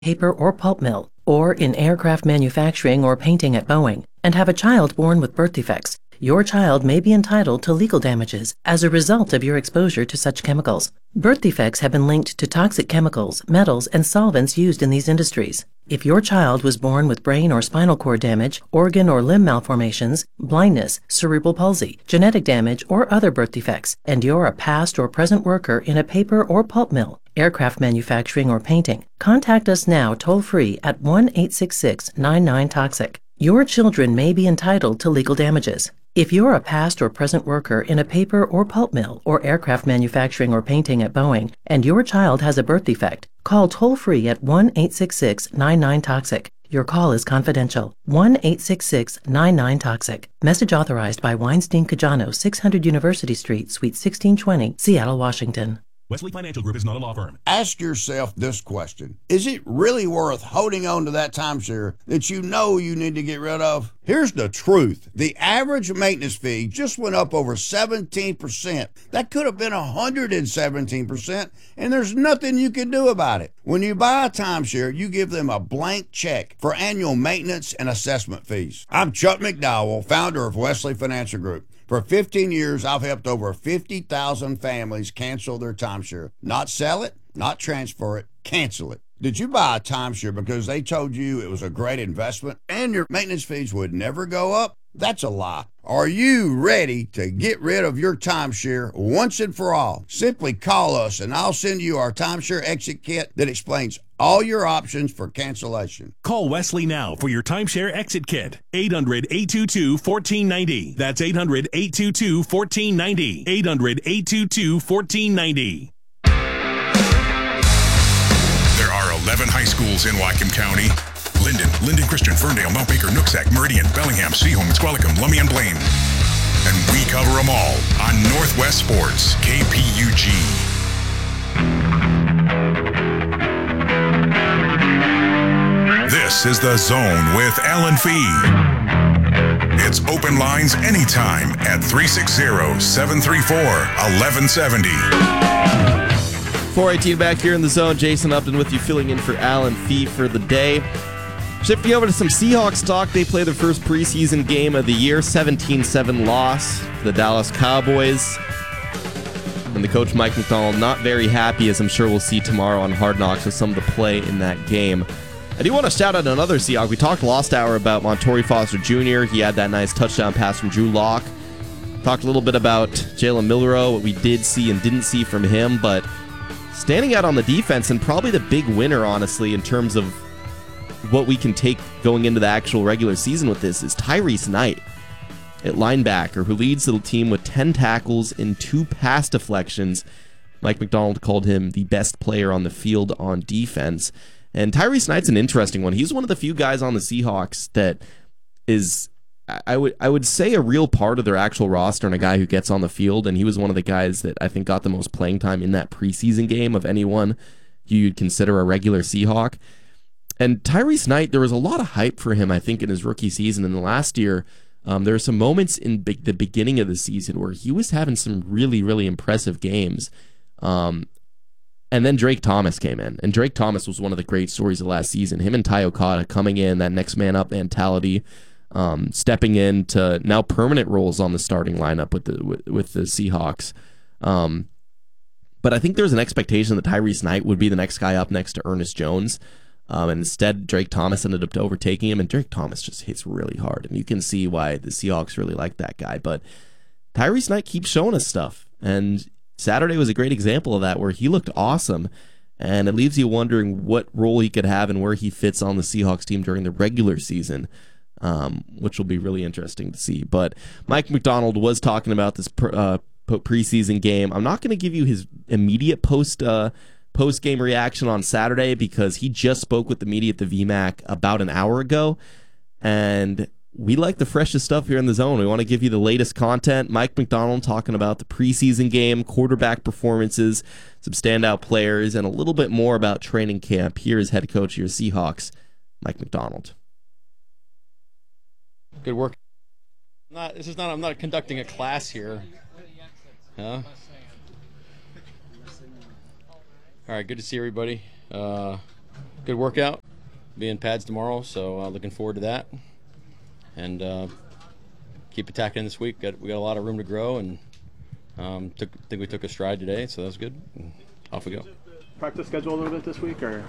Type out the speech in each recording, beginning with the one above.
paper or pulp mill, or in aircraft manufacturing or painting at Boeing, and have a child born with birth defects, your child may be entitled to legal damages as a result of your exposure to such chemicals. Birth defects have been linked to toxic chemicals, metals, and solvents used in these industries. If your child was born with brain or spinal cord damage, organ or limb malformations, blindness, cerebral palsy, genetic damage, or other birth defects, and you're a past or present worker in a paper or pulp mill, aircraft manufacturing, or painting, contact us now toll-free at 1-866-99-TOXIC. Your children may be entitled to legal damages. If you're a past or present worker in a paper or pulp mill or aircraft manufacturing or painting at Boeing, and your child has a birth defect, call toll-free at 1-866-99-TOXIC. Your call is confidential. 1-866-99-TOXIC. Message authorized by Weinstein Cajano, 600 University Street, Suite 1620, Seattle, Washington. Wesley Financial Group is not a law firm. Ask yourself this question. Is it really worth holding on to that timeshare that you know you need to get rid of? Here's the truth. The average maintenance fee just went up over 17%. That could have been 117%, and there's nothing you can do about it. When you buy a timeshare, you give them a blank check for annual maintenance and assessment fees. I'm Chuck McDowell, founder of Wesley Financial Group. For 15 years, I've helped over 50,000 families cancel their timeshare. Not sell it, not transfer it, cancel it. Did you buy a timeshare because they told you it was a great investment and your maintenance fees would never go up? That's a lie. Are you ready to get rid of your timeshare once and for all? Simply call us and I'll send you our timeshare exit kit that explains all your options for cancellation. Call Wesley now for your timeshare exit kit. 800-822-1490. That's 800-822-1490. 800-822-1490. There are 11 high schools in Whatcom County. Linden Christian, Ferndale, Mount Baker, Nooksack, Meridian, Bellingham, Seaholm, Squalicum, Lummi, and Blaine. And we cover them all on Northwest Sports, KPUG. This is The Zone with Alan Fee. It's open lines anytime at 360-734-1170. 418 back here in The Zone. Jason Upton with you, filling in for Alan Fee for the day. Shifting over to some Seahawks talk, they play their first preseason game of the year, 17-7 loss to the Dallas Cowboys. And the coach, Mike Macdonald, not very happy, as I'm sure we'll see tomorrow on Hard Knocks with some of the play in that game. I do want to shout out another Seahawk. We talked last hour about Montorie Foster Jr. He had that nice touchdown pass from Drew Lock. Talked a little bit about Jalen Milroe, what we did see and didn't see from him, but standing out on the defense and probably the big winner, honestly, in terms of what we can take going into the actual regular season with this is Tyrese Knight at linebacker, who leads the team with 10 tackles and 2 pass deflections. Mike Macdonald called him the best player on the field on defense. And Tyrese Knight's an interesting one. He's one of the few guys on the Seahawks that is, I would say, a real part of their actual roster and a guy who gets on the field. And he was one of the guys that I think got the most playing time in that preseason game of anyone you'd consider a regular Seahawk. And Tyrese Knight, there was a lot of hype for him, I think, in his rookie season. And the last year, there were some moments in the beginning of the season where he was having some really, really impressive games. And then Drake Thomas came in. And Drake Thomas was one of the great stories of last season. Him and Ty Okada coming in, that next man up mentality, stepping into now permanent roles on the starting lineup with the Seahawks. But I think there's an expectation that Tyrese Knight would be the next guy up next to Ernest Jones. And instead, Drake Thomas ended up overtaking him, and Drake Thomas just hits really hard. And you can see why the Seahawks really like that guy. But Tyrese Knight keeps showing us stuff. And Saturday was a great example of that, where he looked awesome. And it leaves you wondering what role he could have and where he fits on the Seahawks team during the regular season, which will be really interesting to see. But Mike Macdonald was talking about this preseason game. I'm not going to give you his immediate post-game reaction on Saturday because he just spoke with the media at the VMAC about an hour ago, and we like the freshest stuff here in The Zone. We want to give you the latest content. Mike Macdonald talking about the preseason game, quarterback performances, some standout players, and a little bit more about training camp. Here is head coach of your Seahawks, Mike Macdonald. Good work. I'm not conducting a class here. Huh? All right, good to see everybody. good workout. Be in pads tomorrow, so looking forward to that. And keep attacking this week. We got a lot of room to grow, and think we took a stride today, so that was good. And off we go. Practice schedule a little bit this week, or?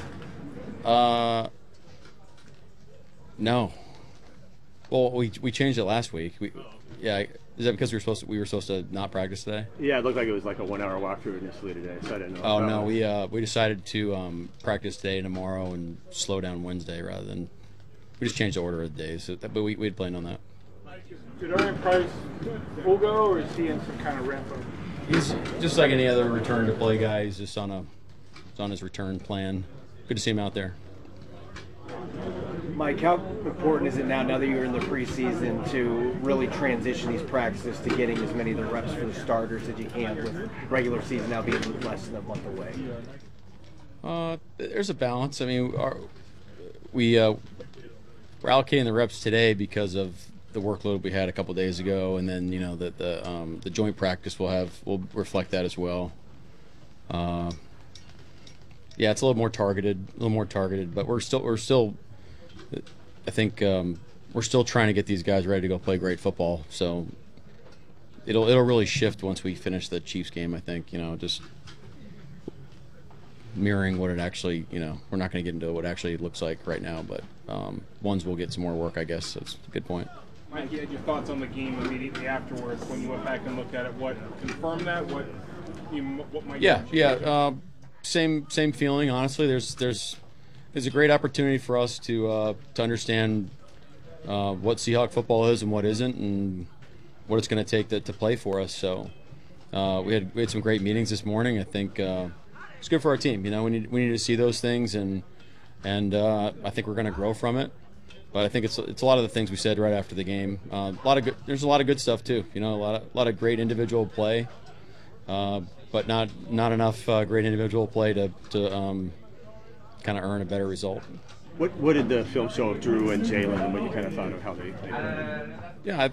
No. Well, we changed it last week. Is that because we were supposed to not practice today? Yeah, it looked like it was like a 1 hour walkthrough initially today, so I didn't know. Oh no, we decided to practice today and tomorrow and slow down Wednesday rather than we just changed the order of the days. But we had planned on that. Did Arian Price full go, or is he in some kind of ramp up? He's just like any other return to play guy. He's just on his return plan. Good to see him out there. Mike, how important is it now that you're in the preseason to really transition these practices to getting as many of the reps for the starters as you can with regular season now being less than a month away? There's a balance. I mean, we're allocating the reps today because of the workload we had a couple days ago, and then the joint practice will reflect that as well. Yeah, it's a little more targeted, but we're still. I think we're still trying to get these guys ready to go play great football. So it'll really shift once we finish the Chiefs game. I think just mirroring what it actually we're not going to get into what it actually looks like right now, but ones will get some more work. I guess that's a good point. Mike, you had your thoughts on the game immediately afterwards when you went back and looked at it. What confirmed that? What might? Yeah. Same feeling. Honestly, there's a great opportunity for us to understand what Seahawk football is and what isn't, and what it's going to take to play for us. So we had some great meetings this morning. I think it's good for our team. We need to see those things, and I think we're going to grow from it. But I think it's a lot of the things we said right after the game. There's a lot of good stuff too. A lot of great individual play, but not enough great individual play to kind of earn a better result. What did the film show of Drew and Jalen, and what you kind of thought of how they played? Yeah,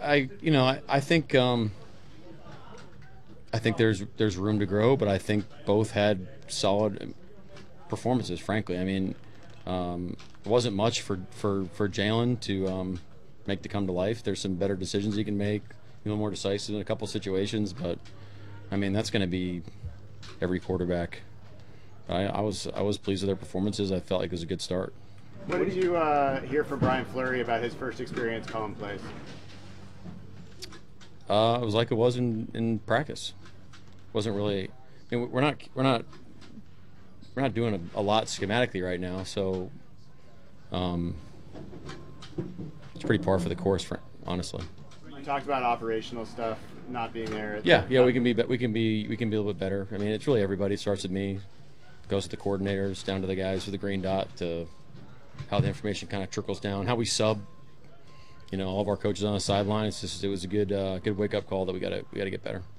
I think there's room to grow, but I think both had solid performances. Frankly, I mean, it wasn't much for Jalen to make to come to life. There's some better decisions he can make, a little more decisive in a couple situations, but I mean that's going to be every quarterback. I was pleased with their performances. I felt like it was a good start. What did you hear from Brian Fleury about his first experience calling plays? It was like it was in practice. It wasn't really. I mean, we're not doing a lot schematically right now, so it's pretty par for the course, honestly. You talked about operational stuff not being there. Yeah, we can be a little bit better. I mean, it's really everybody. It starts with me, goes to the coordinators, down to the guys with the green dot, to how the information kind of trickles down, how we sub. All of our coaches on the sideline. It was a good wake up call that we got to get better.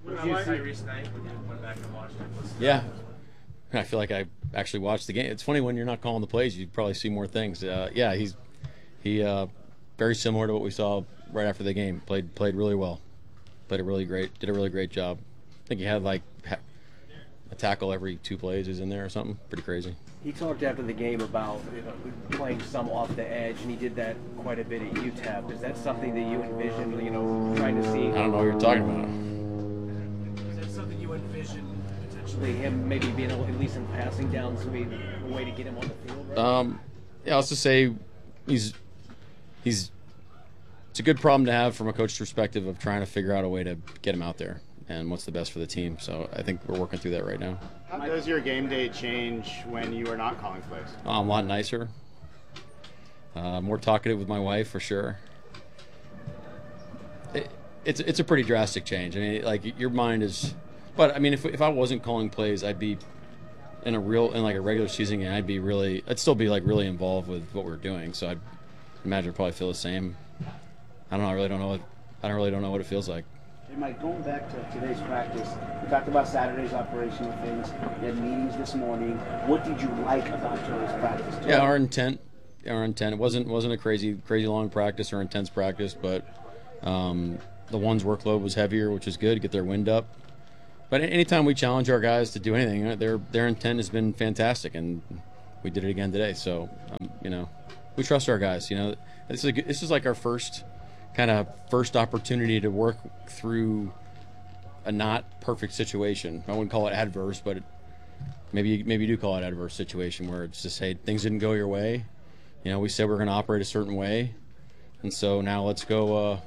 Yeah, I feel like I actually watched the game. It's funny when you're not calling the plays, you probably see more things. Yeah, he very similar to what we saw right after the game. Played really well. Did a really great job. I think he had like a tackle every 2 plays. He's in there or something. Pretty crazy. He talked after the game about playing some off the edge, and he did that quite a bit at UTEP. Is that something that you envision, trying to see? I don't know what you're talking about. Is that something you envision potentially him maybe being able, at least in passing downs, to be a way to get him on the field? Right? Yeah, let's just say it's a good problem to have from a coach's perspective of trying to figure out a way to get him out there and what's the best for the team. So I think we're working through that right now. How does your game day change when you are not calling plays? I'm a lot nicer. More talkative with my wife for sure. It's a pretty drastic change. I mean, like your mind is. But I mean, if I wasn't calling plays, I'd be in a regular season game. I'd still be like really involved with what we're doing. So I'd imagine I'd probably feel the same. I don't know. I really don't know what it feels like. Hey Mike, going back to today's practice, we talked about Saturday's operational things. You had meetings this morning. What did you like about today's practice? Yeah, our intent. It wasn't a crazy long practice or intense practice, but the one's workload was heavier, which is good to get their wind up. But anytime we challenge our guys to do anything, their intent has been fantastic, and we did it again today. So, you know, we trust our guys. You know, this is like our first opportunity to work through a not perfect situation. I wouldn't call it adverse, but maybe you do call it adverse situation where it's just, hey, things didn't go your way. You know, we said we're going to operate a certain way, and so now let's go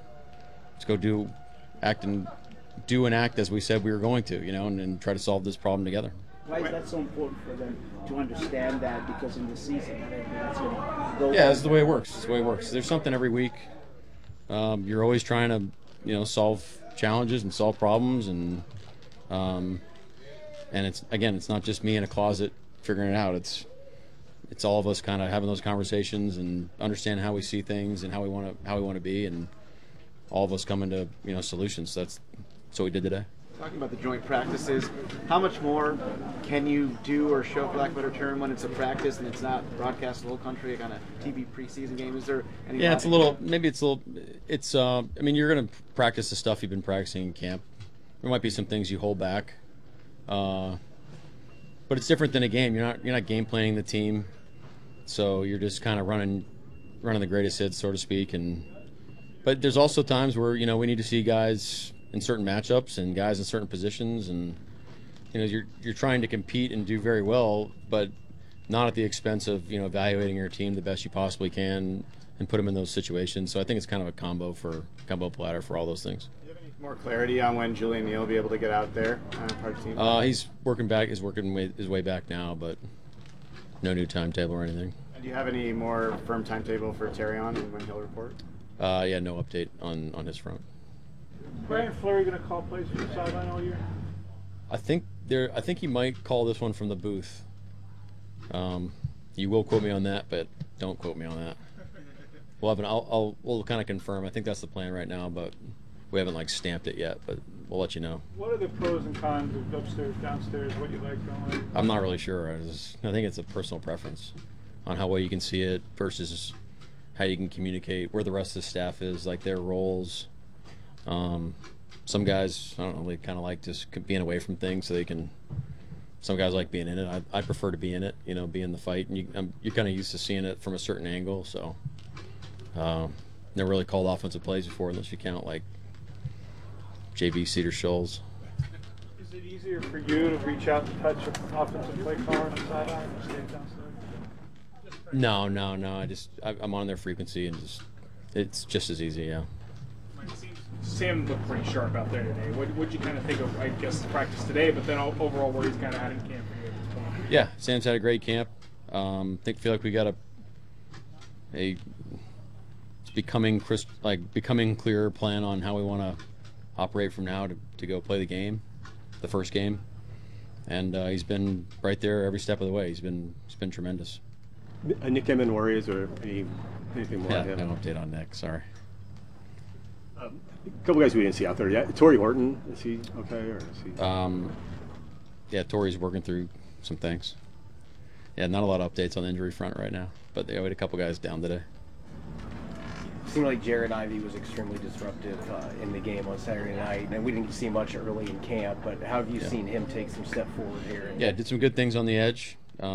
act as we said we were going to, you know, and try to solve this problem together. Why is that so important for them to understand that? Because in the season, that's going to go. Yeah, that's the way it works. It's the way it works. There's something every week. You're always trying to, you know, solve challenges and solve problems, and it's not just me in a closet figuring it out. It's all of us kind of having those conversations and understanding how we see things and how we want to be, and all of us coming to, you know, solutions. That's what we did today. Talking about the joint practices, how much more can you do or show, for lack of a better term, when it's a practice and it's not broadcast the whole country, a kind of TV preseason game? Is there any? Yeah, it's I mean, you're going to practice the stuff you've been practicing in camp. There might be some things you hold back, but it's different than a game. You're not game planning the team, so you're just kind of running the greatest hits, so to speak. But there's also times where, you know, we need to see guys in certain matchups and guys in certain positions, and, you know, you're trying to compete and do very well, but not at the expense of, you know, evaluating your team the best you possibly can and put them in those situations. So I think it's kind of a combo platter for all those things. Do you have any more clarity on when Julian Neal will be able to get out there part of the team? He's working his way back now, but no new timetable or anything. And do you have any more firm timetable for Terrion and when he'll report? Yeah, no update on his front. Brian Fleury going to call plays from the sideline all year? I think he might call this one from the booth. You will quote me on that, but don't quote me on that. We'll kind of confirm. I think that's the plan right now, but we haven't stamped it yet. But we'll let you know. What are the pros and cons of upstairs, downstairs? What you like going? I'm not really sure. I think it's a personal preference on how well you can see it versus how you can communicate, where the rest of the staff is, like their roles. Some guys, I don't know, they kind of like just being away from things so they can. Some guys like being in it. I prefer to be in it, you know, be in the fight, and you're kind of used to seeing it from a certain angle. So, never really called offensive plays before, unless you count like JV Cedar Shoals. Is it easier for you to reach out to touch an offensive play caller on the sideline or stay downstairs? No. I'm on their frequency, and it's just as easy, yeah. Sam looked pretty sharp out there today. What'd you kind of think of, I guess, practice today, but then overall where he's kind of at in camp for you at this point? Yeah, Sam's had a great camp. Feel like we got it's becoming clearer plan on how we want to operate from now to go play the first game, and he's been right there every step of the way. He's been tremendous. Nick Emmanwori, is there anything more? Yeah, no update on Nick. Sorry. A couple guys we didn't see out there yet. Torrey Horton, is he okay, or is he? Yeah, Torrey's working through some things. Yeah, not a lot of updates on the injury front right now, but we had a couple guys down today. It seemed like Jared Ivey was extremely disruptive in the game on Saturday night, and we didn't see much early in camp, but how have you seen him take some step forward here? Yeah, did some good things on the edge.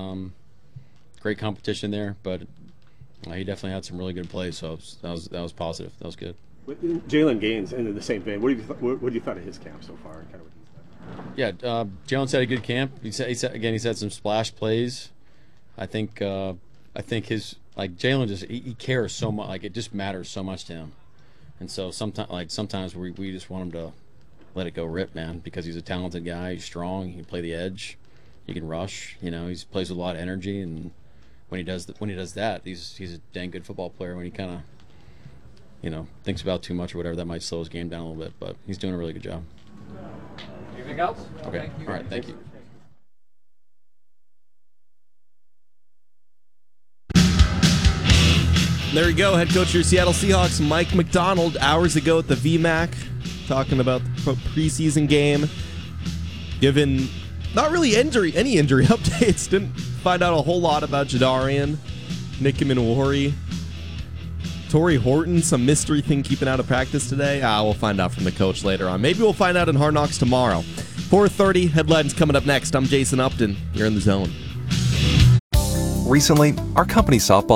Great competition there, but he definitely had some really good plays, so that was positive. That was good. Jalen Gaines in the same vein. What have you thought of his camp so far? Yeah, Jalen's had a good camp. He's had some splash plays. I think his Jalen he cares so much. It just matters so much to him, and so sometimes we just want him to let it go rip, man, because he's a talented guy. He's strong. He can play the edge. He can rush. You know, he plays with a lot of energy, and when he does that, he's a dang good football player. When he kind of thinks about too much or whatever, that might slow his game down a little bit, but he's doing a really good job. Anything else? Okay. All right. Thank you. There you go. Head coach of your Seattle Seahawks, Mike Macdonald, hours ago at the VMAC, talking about the preseason game. Given not really any injury updates. Didn't find out a whole lot about Jadarian, Nick Emmanwori. Torrey Horton, some mystery thing keeping out of practice today. We'll find out from the coach later on. Maybe we'll find out in Hard Knocks tomorrow. 4:30, headlines coming up next. I'm Jason Upton. You're in the zone. Recently, our company softball